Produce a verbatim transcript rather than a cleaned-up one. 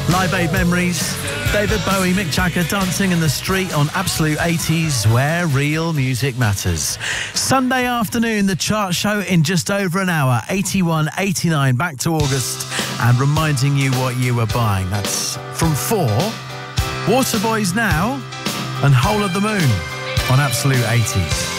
Live Aid Memories, David Bowie, Mick Jagger dancing in the street on Absolute eighties, where real music matters. Sunday afternoon, the chart show in just over an hour, eighty-one, eighty-nine, back to August, and reminding you what you were buying. That's from four, Waterboys Now, and Whole of the Moon on Absolute eighties.